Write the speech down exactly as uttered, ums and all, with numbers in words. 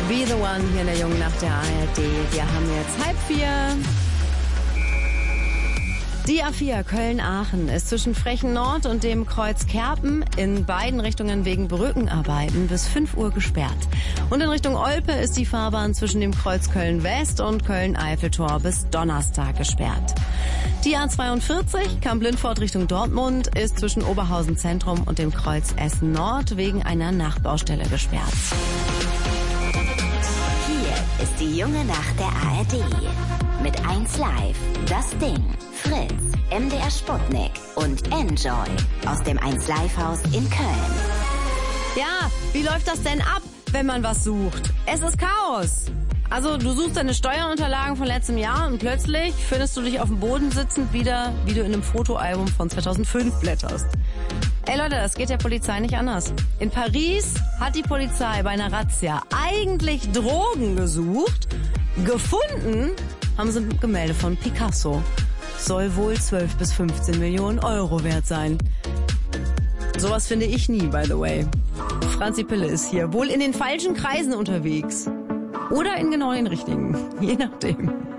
Be the One hier in der Jungen Nacht der A R D. Wir haben jetzt halb vier. Die A vier Köln-Aachen ist zwischen Frechen Nord und dem Kreuz Kerpen in beiden Richtungen wegen Brückenarbeiten bis fünf Uhr gesperrt. Und in Richtung Olpe ist die Fahrbahn zwischen dem Kreuz Köln-West und Köln-Eiffeltor bis Donnerstag gesperrt. Die A zweiundvierzig Kamp-Lindfort Richtung Dortmund ist zwischen Oberhausen Zentrum und dem Kreuz Essen Nord wegen einer Nachbaustelle gesperrt. Hier ist die Junge Nacht der A R D. Mit eins Live, das Ding, Fritz, M D R Sputnik und Enjoy aus dem eins Live Haus in Köln. Ja, wie läuft das denn ab, wenn man was sucht? Es ist Chaos. Also du suchst deine Steuerunterlagen von letztem Jahr und plötzlich findest du dich auf dem Boden sitzend wieder, wie du in einem Fotoalbum von zweitausendfünf blätterst. Ey Leute, das geht der Polizei nicht anders. In Paris hat die Polizei bei einer Razzia eigentlich Drogen gesucht. Gefunden haben sie ein Gemälde von Picasso. Soll wohl zwölf bis fünfzehn Millionen Euro wert sein. Sowas finde ich nie, by the way. Franzi Pille ist hier. Wohl in den falschen Kreisen unterwegs. Oder in genau den richtigen. Je nachdem.